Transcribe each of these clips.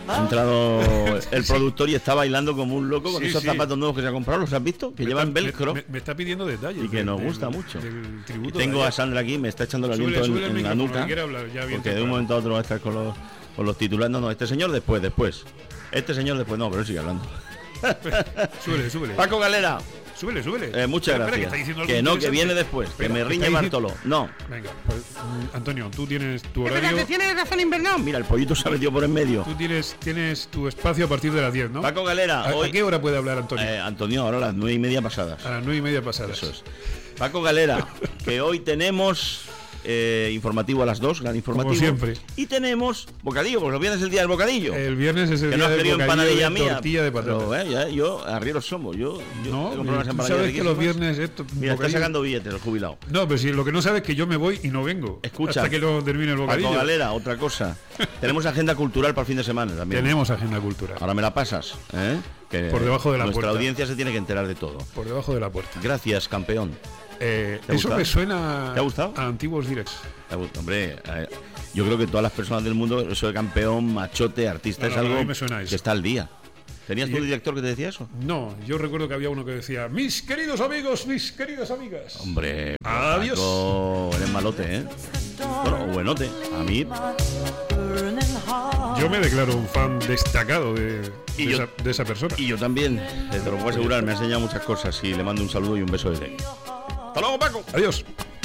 Ha entrado el productor y está bailando como un loco con esos zapatos nuevos que se ha comprado. ¿Los has visto? Que llevan velcro. Me está pidiendo detalles. Y que nos gusta mucho. Y tengo a Sandra aquí, me está echando el aliento en la nuca. Porque de un momento a otro va a estar con los titulares. No, este señor después. Este señor después, no, pero él sigue hablando. Súbele. Paco Galera. Súbele. Muchas gracias. Que viene después. Que me riñe Bartolo. No. Venga, pues, Antonio, tú tienes tu horario. ¿Te tienes razón invernal? Mira, el pollito se ha metido por en medio. Tú tienes tu espacio a partir de las 10, ¿no? Paco Galera. ¿A qué hora puede hablar Antonio? Antonio, ahora a las 9:30 pasadas. A las 9:30 pasadas. Eso es. Paco Galera, que hoy tenemos informativo a las 2, gran informativo. Como siempre. Y tenemos bocadillo, porque los viernes es el día del bocadillo. El viernes es el día del bocadillo de tortilla de patatas. Pero, yo, arrieros somos. Yo no, tú sabes que los viernes esto. Mira, está sacando billetes el jubilado. No, pero si lo que no sabes es que yo me voy y no vengo. Escucha. Hasta que no termine el bocadillo. Paco Galera, otra cosa. Tenemos agenda cultural para el fin de semana también. Tenemos agenda cultural. Ahora me la pasas, que por debajo de la puerta. Nuestra audiencia se tiene que enterar de todo. Por debajo de la puerta. Gracias, campeón. Eso me suena. ¿Te ha gustado? A antiguos directs. Hombre, yo creo que todas las personas del mundo, eso de campeón, machote, artista, es algo que está al día. ¿Tenías tú un director que te decía eso? No, yo recuerdo que había uno que decía: mis queridos amigos, mis queridas amigas. Hombre, adiós. Paco, eres malote, Bueno, buenote. A mí. Yo me declaro un fan destacado de esa persona. Y yo también, te lo puedo asegurar, me ha enseñado muchas cosas y le mando un saludo y un beso desde aquí. ¡Hasta luego, Paco! Adiós.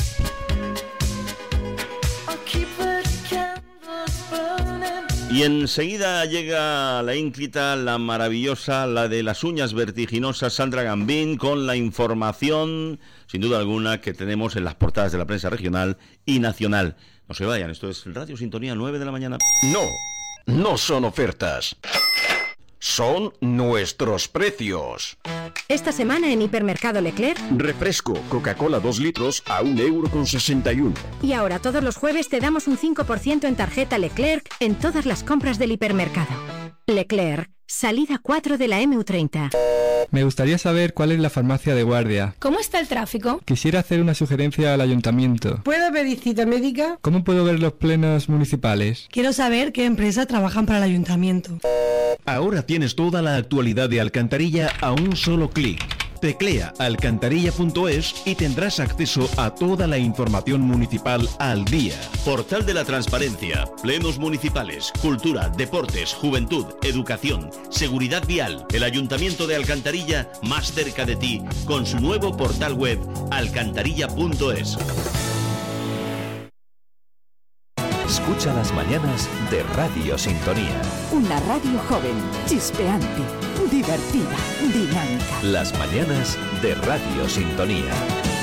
Y enseguida llega la ínclita, la maravillosa, la de las uñas vertiginosas, Sandra Gambín, con la información, sin duda alguna, que tenemos en las portadas de la prensa regional y nacional. No se vayan, esto es Radio Sintonía, 9 de la mañana. No son ofertas. Son nuestros precios. Esta semana en Hipermercado Leclerc. Refresco Coca-Cola 2 litros a 1,61 €. Y ahora todos los jueves te damos un 5% en tarjeta Leclerc en todas las compras del hipermercado. Leclerc, salida 4 de la MU30. Me gustaría saber cuál es la farmacia de guardia. ¿Cómo está el tráfico? Quisiera hacer una sugerencia al ayuntamiento. ¿Puedo pedir cita médica? ¿Cómo puedo ver los plenos municipales? Quiero saber qué empresas trabajan para el ayuntamiento. Ahora tienes toda la actualidad de Alcantarilla a un solo clic. Teclea alcantarilla.es y tendrás acceso a toda la información municipal al día. Portal de la Transparencia, plenos municipales, cultura, deportes, juventud, educación, seguridad vial. El Ayuntamiento de Alcantarilla más cerca de ti con su nuevo portal web alcantarilla.es. Escucha las mañanas de Radio Sintonía. Una radio joven, chispeante, divertida, dinámica. Las mañanas de Radio Sintonía.